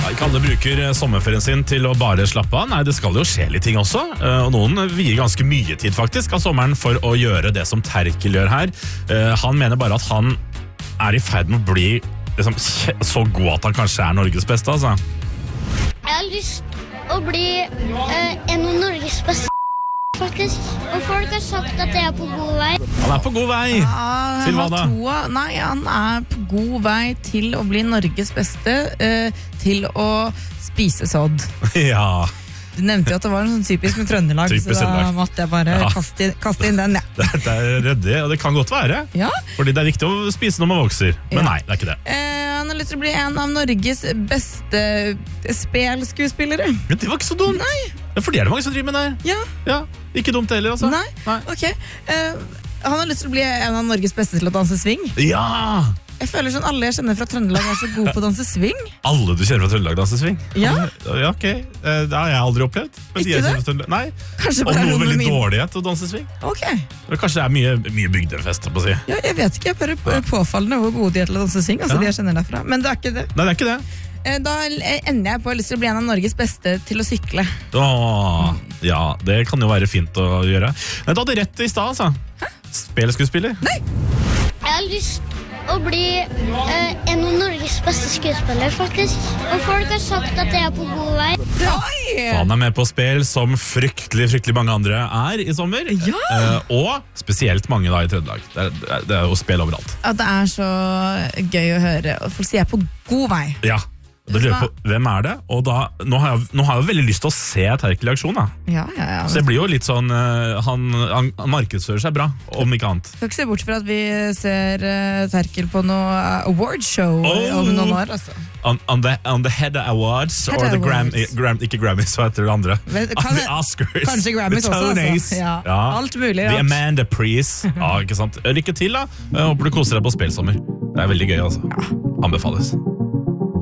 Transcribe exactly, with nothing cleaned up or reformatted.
Ikke alle bruker sommerferien sin til å bare slappe av. Nei, det skal jo skje litt ting også. Og noen vier ganske mye tid faktisk av sommeren for å gjøre det som Terkel gjør her. Han mener bare at han er i ferd med å bli liksom, så god at han kanskje er Norges beste, altså. Jeg har lyst å bli uh, en av Norges beste, faktisk. Og folk har sagt at jeg er på god vei. Han er på god vei. Ja, til hva da? To, nei, han er på god vei til å bli Norges beste, uh, til å spise sodd. Ja. Du nevnte jo at det var en sånn typisk med Trøndelag, typisk så da Trøndelag. måtte jeg bare Ja. kaste, kaste inn den, ja. Det, det er ryddig, og det kan godt være. Ja. Fordi det er viktig å spise når man vokser. Men Ja. nei, det er ikke det. Eh, han har lyst til å bli en av Norges beste spelskuespillere. Men det var ikke så dumt. Nei. Ja, for det er det mange som driver med det. Ja, Ja, ikke dumt heller, altså. nei, ok. Eh, han har lyst til å bli en av Norges beste til å danse swing. Ja! Jeg føler sånn alle jeg kjenner fra Trøndelag er så gode på å danse swing. Alle du kjenner fra Trøndelag danser swing? Ja. Ja, ok. Eh, Det har jeg aldri opplevd. Men de Ikke jeg det? kjenner fra Trøndelag- Nei. Kanskje Og bare noe noe med veldig min- dårlighet å danse swing. Ok, Eller Kanskje det er mye, mye bygdefest, på å si. ja, jeg vet ikke, jeg bare p- påfallende hvor gode de er til å danse swing, altså Ja. de jeg kjenner derfra. Men det er ikke det. Nei, det er ikke det. Eh, Da ender jeg på å ha lyst til å bli en av Norges beste til å sykle. Åh, ja, det kan jo være fint å gjøre. Men du hadde rett i stad, altså. Spillskuespiller. Jeg har lyst å bli uh, en av Norges beste skuespillere, faktisk. Og folk har sagt at jeg er på god vei. Oi! Han er med på spill som fryktelig, fryktelig mange andre er i sommer. Ja. Eh, og spesielt mange da i Trøndelag. Det er, det er- det er jo spill overalt. At det er så gøy å høre. Og folk sier jeg er på god vei. Ja. Da lurer jeg på, hvem er det? Og da, nå, har jeg, nå har jeg jo veldig lyst til å se Terkel i aksjon, da. Ja, ja, ja. Så det blir jo litt sånn eh, han, han, han markedsfører seg bra, om ikke annet. Skal ikke se bort fra at vi ser uh, Terkel på noe uh, awardshow Oh. om noen år, altså. On, on, the, on the Head Awards, Head or the Gram, Awards. Gram, ikke Grammys, hva heter det andre? Vet- kan the det- Oscars. Kanskje Grammys the også, Tonys. altså. Ja, alt mulig The rart. Amanda Prize. Ja, ikke sant? Lykke til, da. Jeg håper du koser deg på spillsommer. Det er veldig gøy, altså. Anbefales.